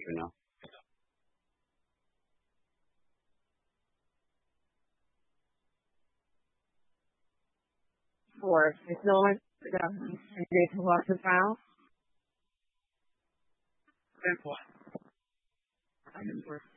for now. Four. Is no one ready to walk the file? 10 points.